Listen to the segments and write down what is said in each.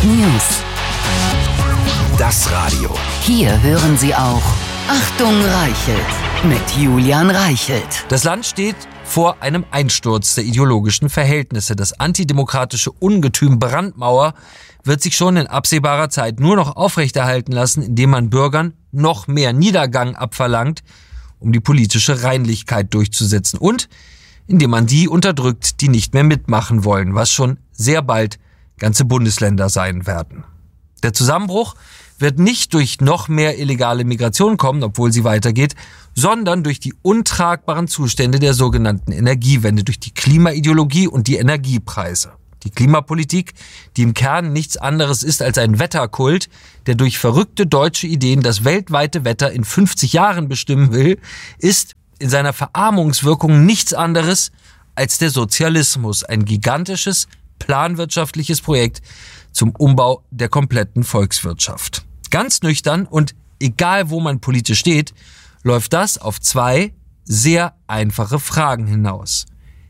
News. Das Radio. Hier hören Sie auch Achtung Reichelt mit Julian Reichelt. Das Land steht vor einem Einsturz der ideologischen Verhältnisse. Das antidemokratische Ungetüm Brandmauer wird sich schon in absehbarer Zeit nur noch aufrechterhalten lassen, indem man Bürgern noch mehr Niedergang abverlangt, um die politische Reinlichkeit durchzusetzen und indem man die unterdrückt, die nicht mehr mitmachen wollen, was schon sehr bald ganze Bundesländer sein werden. Der Zusammenbruch wird nicht durch noch mehr illegale Migration kommen, obwohl sie weitergeht, sondern durch die untragbaren Zustände der sogenannten Energiewende, durch die Klimaideologie und die Energiepreise. Die Klimapolitik, die im Kern nichts anderes ist als ein Wetterkult, der durch verrückte deutsche Ideen das weltweite Wetter in 50 Jahren bestimmen will, ist in seiner Verarmungswirkung nichts anderes als der Sozialismus, ein gigantisches, planwirtschaftliches Projekt zum Umbau der kompletten Volkswirtschaft. Ganz nüchtern und egal wo man politisch steht, läuft das auf zwei sehr einfache Fragen hinaus.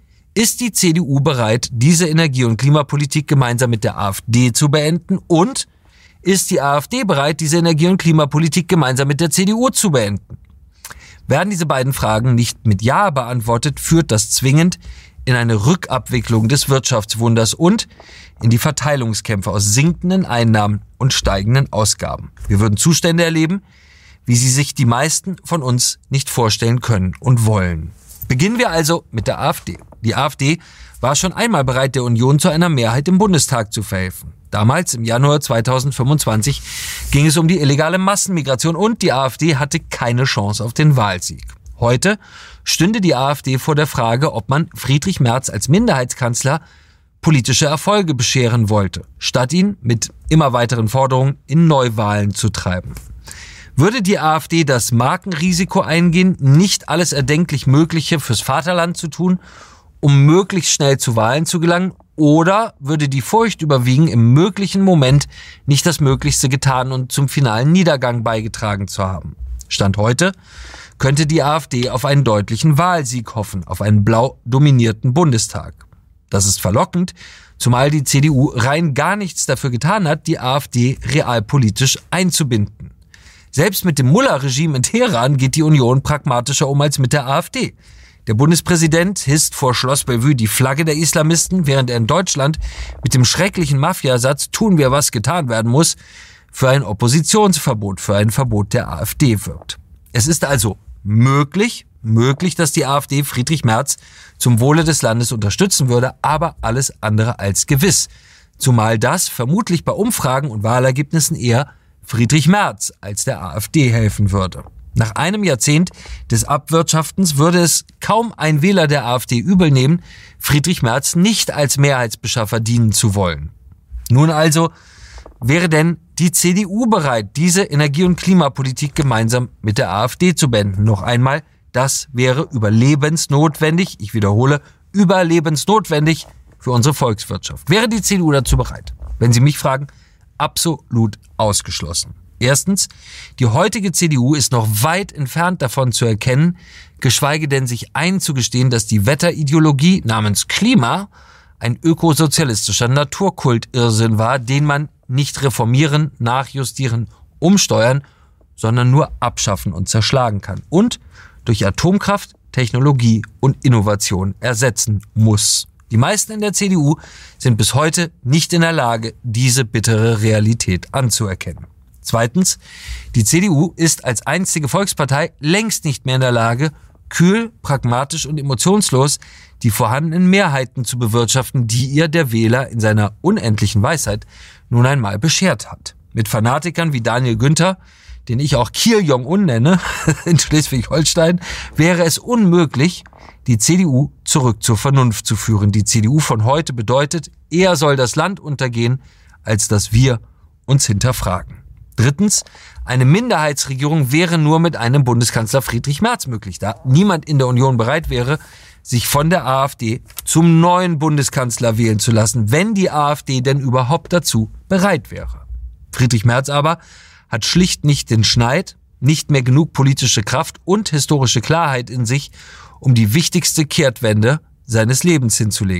Ist die CDU bereit, diese Energie- und Klimapolitik gemeinsam mit der AfD zu beenden? Und ist die AfD bereit, diese Energie- und Klimapolitik gemeinsam mit der CDU zu beenden? Werden diese beiden Fragen nicht mit Ja beantwortet, führt das zwingend in eine Rückabwicklung des Wirtschaftswunders und in die Verteilungskämpfe aus sinkenden Einnahmen und steigenden Ausgaben. Wir würden Zustände erleben, wie sie sich die meisten von uns nicht vorstellen können und wollen. Beginnen wir also mit der AfD. Die AfD war schon einmal bereit, der Union zu einer Mehrheit im Bundestag zu verhelfen. Damals, im Januar 2025, ging es um die illegale Massenmigration und die AfD hatte keine Chance auf den Wahlsieg. Heute stünde die AfD vor der Frage, ob man Friedrich Merz als Minderheitskanzler politische Erfolge bescheren wollte, statt ihn mit immer weiteren Forderungen in Neuwahlen zu treiben. Würde die AfD das Markenrisiko eingehen, nicht alles erdenklich Mögliche fürs Vaterland zu tun, um möglichst schnell zu Wahlen zu gelangen, oder würde die Furcht überwiegen, im möglichen Moment nicht das Möglichste getan und zum finalen Niedergang beigetragen zu haben? Stand heute könnte die AfD auf einen deutlichen Wahlsieg hoffen, auf einen blau dominierten Bundestag. Das ist verlockend, zumal die CDU rein gar nichts dafür getan hat, die AfD realpolitisch einzubinden. Selbst mit dem Mullah-Regime in Teheran geht die Union pragmatischer um als mit der AfD. Der Bundespräsident hisst vor Schloss Bellevue die Flagge der Islamisten, während er in Deutschland mit dem schrecklichen Mafiasatz "Tun wir, was getan werden muss" für ein Oppositionsverbot, für ein Verbot der AfD wirkt. Es ist also möglich, dass die AfD Friedrich Merz zum Wohle des Landes unterstützen würde, aber alles andere als gewiss. Zumal das vermutlich bei Umfragen und Wahlergebnissen eher Friedrich Merz als der AfD helfen würde. Nach einem Jahrzehnt des Abwirtschaftens würde es kaum ein Wähler der AfD übel nehmen, Friedrich Merz nicht als Mehrheitsbeschaffer dienen zu wollen. Nun also, wäre denn die CDU bereit, diese Energie- und Klimapolitik gemeinsam mit der AfD zu beenden? Noch einmal, das wäre überlebensnotwendig, ich wiederhole, überlebensnotwendig für unsere Volkswirtschaft. Wäre die CDU dazu bereit? Wenn Sie mich fragen, absolut ausgeschlossen. Erstens, die heutige CDU ist noch weit entfernt davon zu erkennen, geschweige denn sich einzugestehen, dass die Wetterideologie namens Klima ein ökosozialistischer Naturkultirrsinn war, den man nicht reformieren, nachjustieren, umsteuern, sondern nur abschaffen und zerschlagen kann und durch Atomkraft, Technologie und Innovation ersetzen muss. Die meisten in der CDU sind bis heute nicht in der Lage, diese bittere Realität anzuerkennen. Zweitens, die CDU ist als einzige Volkspartei längst nicht mehr in der Lage, kühl, pragmatisch und emotionslos die vorhandenen Mehrheiten zu bewirtschaften, die ihr der Wähler in seiner unendlichen Weisheit nun einmal beschert hat. Mit Fanatikern wie Daniel Günther, den ich auch Kim Jong-un nenne, in Schleswig-Holstein, wäre es unmöglich, die CDU zurück zur Vernunft zu führen. Die CDU von heute bedeutet, eher soll das Land untergehen, als dass wir uns hinterfragen. Drittens, eine Minderheitsregierung wäre nur mit einem Bundeskanzler Friedrich Merz möglich, da niemand in der Union bereit wäre, sich von der AfD zum neuen Bundeskanzler wählen zu lassen, wenn die AfD denn überhaupt dazu bereit wäre. Friedrich Merz aber hat schlicht nicht den Schneid, nicht mehr genug politische Kraft und historische Klarheit in sich, um die wichtigste Kehrtwende seines Lebens hinzulegen.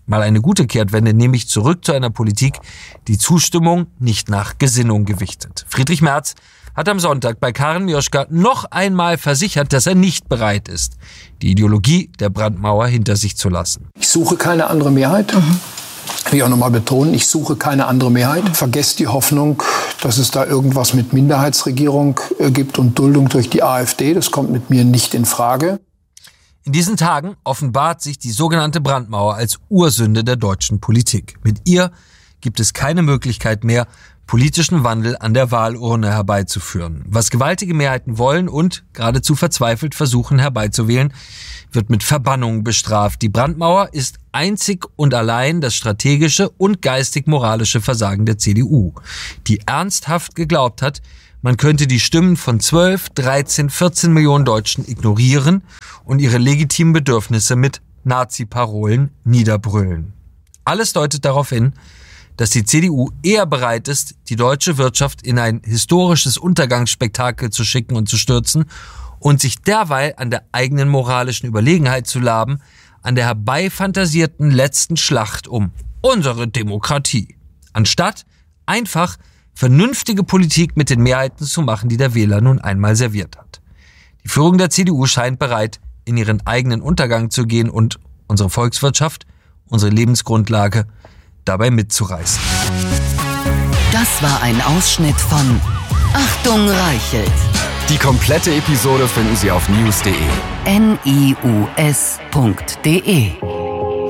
Mal eine gute Kehrtwende, nämlich zurück zu einer Politik, die Zustimmung nicht nach Gesinnung gewichtet. Friedrich Merz hat am Sonntag bei Karen Mioschka noch einmal versichert, dass er nicht bereit ist, die Ideologie der Brandmauer hinter sich zu lassen. Ich suche keine andere Mehrheit. Will ich auch nochmal betonen, ich suche keine andere Mehrheit. Vergesst die Hoffnung, dass es da irgendwas mit Minderheitsregierung gibt und Duldung durch die AfD. Das kommt mit mir nicht in Frage. In diesen Tagen offenbart sich die sogenannte Brandmauer als Ursünde der deutschen Politik. Mit ihr gibt es keine Möglichkeit mehr, politischen Wandel an der Wahlurne herbeizuführen. Was gewaltige Mehrheiten wollen und geradezu verzweifelt versuchen herbeizuwählen, wird mit Verbannung bestraft. Die Brandmauer ist einzig und allein das strategische und geistig-moralische Versagen der CDU, die ernsthaft geglaubt hat, man könnte die Stimmen von 12, 13, 14 Millionen Deutschen ignorieren und ihre legitimen Bedürfnisse mit Nazi-Parolen niederbrüllen. Alles deutet darauf hin, dass die CDU eher bereit ist, die deutsche Wirtschaft in ein historisches Untergangsspektakel zu schicken und zu stürzen und sich derweil an der eigenen moralischen Überlegenheit zu laben, an der herbeifantasierten letzten Schlacht um unsere Demokratie, anstatt einfach vernünftige Politik mit den Mehrheiten zu machen, die der Wähler nun einmal serviert hat. Die Führung der CDU scheint bereit, in ihren eigenen Untergang zu gehen und unsere Volkswirtschaft, unsere Lebensgrundlage dabei mitzureißen. Das war ein Ausschnitt von Achtung Reichelt. Die komplette Episode finden Sie auf news.de. NIUS.de